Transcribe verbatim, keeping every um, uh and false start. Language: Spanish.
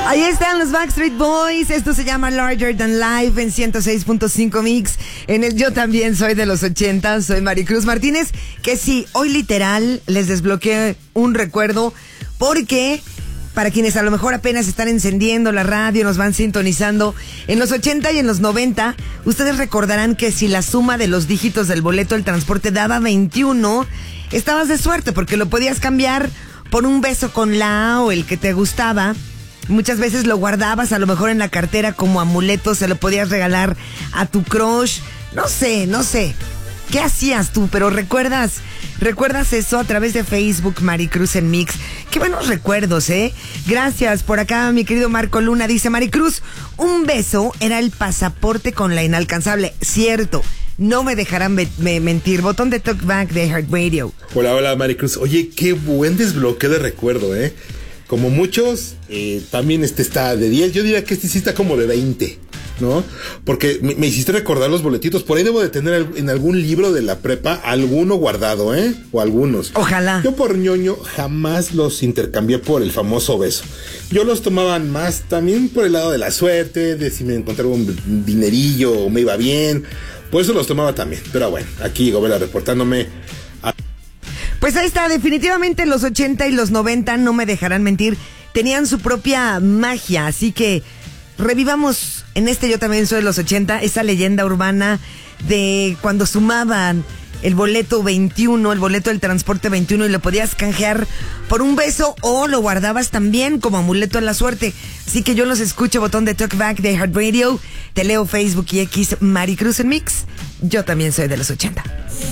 Ahí están los Backstreet Boys. Esto se llama Larger Than Life en ciento seis punto cinco Mix. En el Yo También Soy de los ochenta. Soy Maricruz Martínez. Que sí, hoy literal les desbloqueé un recuerdo. Porque para quienes a lo mejor apenas están encendiendo la radio, nos van sintonizando, en los ochenta y en los noventa, ustedes recordarán que si la suma de los dígitos del boleto del transporte daba veintiuno, estabas de suerte porque lo podías cambiar por un beso con la A o el que te gustaba. Muchas veces lo guardabas a lo mejor en la cartera como amuleto, se lo podías regalar a tu crush. No sé, no sé. ¿Qué hacías tú? Pero recuerdas, recuerdas eso a través de Facebook, Maricruz en Mix. Qué buenos recuerdos, ¿eh? Gracias. Por acá mi querido Marco Luna dice: Maricruz, un beso era el pasaporte con la inalcanzable. Cierto. No me dejarán me- me mentir. Botón de Talkback de Heart Radio. Hola, hola Maricruz. Oye, qué buen desbloqueo de recuerdo, ¿eh? Como muchos, eh, también este está de diez. Yo diría que este sí está como de veinte, ¿no? Porque me, me hiciste recordar los boletitos. Por ahí debo de tener en algún libro de la prepa alguno guardado, ¿eh? O algunos. Ojalá. Yo por ñoño jamás los intercambié por el famoso beso. Yo los tomaba más también por el lado de la suerte, de si me encontraba un dinerillo o me iba bien. Por eso los tomaba también. Pero bueno, aquí Gobela reportándome. A... Pues ahí está, definitivamente los ochenta y los noventa, no me dejarán mentir, tenían su propia magia, así que revivamos en este Yo También Soy de los ochenta, esa leyenda urbana de cuando sumaban el boleto veintiuno, el boleto del transporte veintiuno, y lo podías canjear por un beso o lo guardabas también como amuleto de la suerte. Así que yo los escucho, botón de Talkback de Heart Radio, te leo Facebook y X, Maricruz en Mix. Yo también soy de los ochenta.